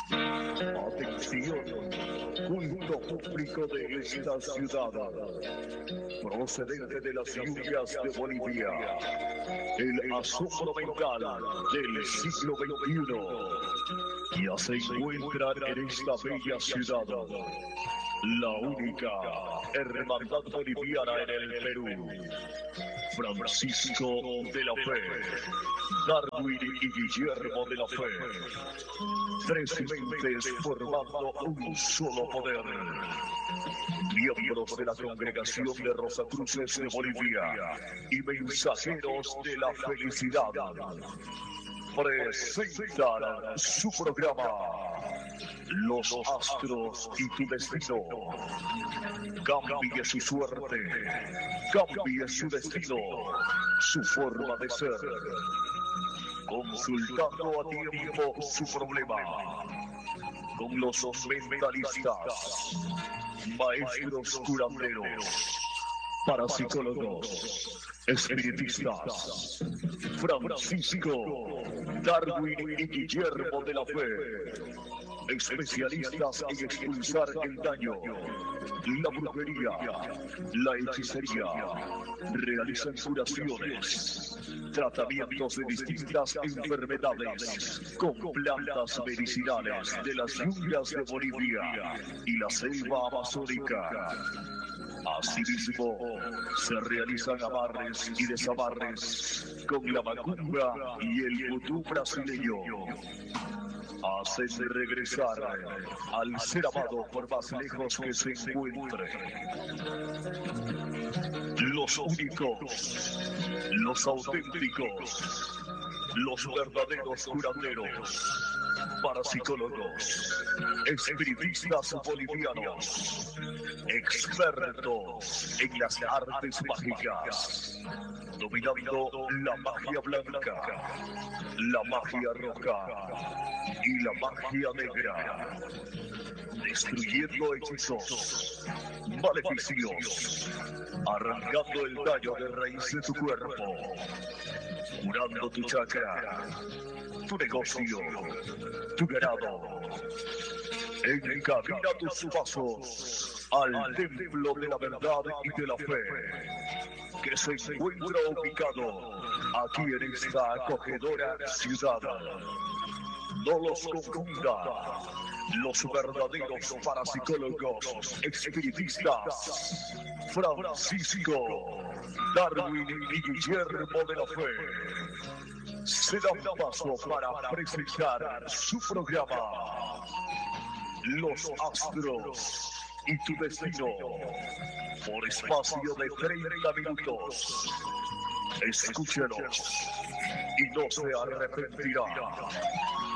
Atención, culto público de esta ciudad, procedente de las lluvias de Bolivia, el asombro mental del siglo XXI, ya se encuentra en esta bella ciudad, la única hermandad boliviana en el Perú. Francisco de la Fe, Darwin y Guillermo de la Fe, tres mentes formando un solo poder. Miembros de la Congregación de Rosacruces de Bolivia y mensajeros de la felicidad presentan su programa Los Astros y tu Destino. Cambie su suerte, cambie su destino, su forma de ser, consultando a tiempo su problema con los mentalistas, maestros curanderos, parapsicólogos, espiritistas, Francisco, Darwin y Guillermo de la Fe, especialistas en expulsar el daño, la brujería, la hechicería, realizan curaciones, tratamientos de distintas enfermedades con plantas medicinales de las lluvias de Bolivia y la selva amazónica. Asimismo, se realizan amarres y desamarres con la macumba y el vudú brasileño. Hacen regresar al ser amado por más lejos que se encuentre. Los únicos, los auténticos, los verdaderos curanderos, parapsicólogos, espiritistas bolivianos, expertos en las artes mágicas, dominando la magia blanca, la magia roja y la magia negra, destruyendo hechizos, maleficios, arrancando el daño de raíz de tu cuerpo, curando tu chakra, tu negocio, tu ganado. Encamina tus pasos al templo de la verdad y de la fe, que se encuentra ubicado aquí en esta acogedora ciudad. No los confunda. Los verdaderos parapsicólogos espiritistas, Francisco, Darwin y Guillermo de la Fe, se dan paso para presentar su programa Los Astros y tu Destino, por espacio de 30 minutos. Escúchenos y no se arrepentirá.